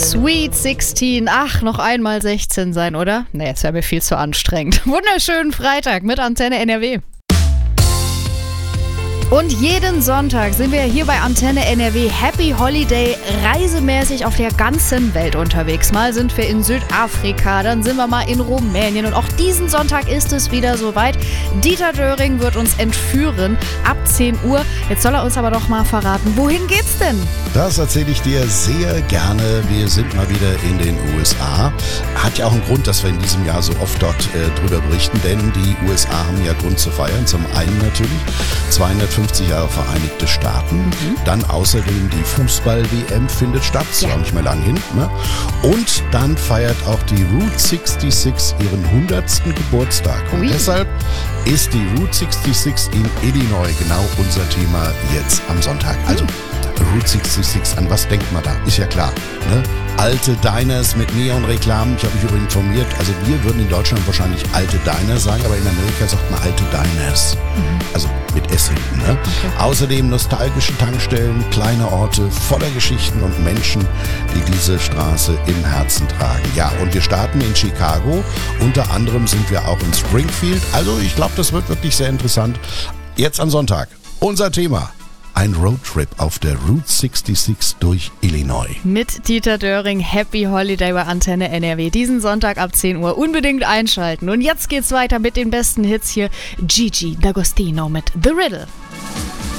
Sweet 16. Ach, noch einmal 16 sein, oder? Nee, es wäre mir viel zu anstrengend. Wunderschönen Freitag mit Antenne NRW. Und jeden Sonntag sind wir hier bei Antenne NRW Happy Holiday reisemäßig auf der ganzen Welt unterwegs. Mal sind wir in Südafrika, dann sind wir mal in Rumänien und auch diesen Sonntag ist es wieder soweit. Dieter Döring wird uns entführen ab 10 Uhr. Jetzt soll er uns aber doch mal verraten, wohin geht's denn? Das erzähle ich dir sehr gerne. Wir sind mal wieder in den USA. Hat ja auch einen Grund, dass wir in diesem Jahr so oft dort drüber berichten, denn die USA haben ja Grund zu feiern. Zum einen natürlich 250 Jahre Vereinigte Staaten, dann außerdem die Fußball-WM findet statt, ist ja auch nicht mehr lang hin. Ne? Und dann feiert auch die Route 66 ihren 100. Geburtstag. Und deshalb ist die Route 66 in Illinois genau unser Thema jetzt am Sonntag. Also Route 66, an was denkt man da? Ist ja klar. Ne? Alte Diners mit Neonreklamen. Ich habe mich übrigens informiert. Also wir würden in Deutschland wahrscheinlich alte Diner sagen, aber in Amerika sagt man alte Diners. Also mit S hinten. Ne? Okay. Außerdem nostalgische Tankstellen, kleine Orte voller Geschichten und Menschen, die diese Straße im Herzen tragen. Ja, und wir starten in Chicago. Unter anderem sind wir auch in Springfield. Also ich glaube, das wird wirklich sehr interessant. Jetzt am Sonntag. Unser Thema. Ein Roadtrip auf der Route 66 durch Illinois. Mit Dieter Döring, Happy Holiday bei Antenne NRW. Diesen Sonntag ab 10 Uhr unbedingt einschalten. Und jetzt geht's weiter mit den besten Hits hier. Gigi D'Agostino mit The Riddle.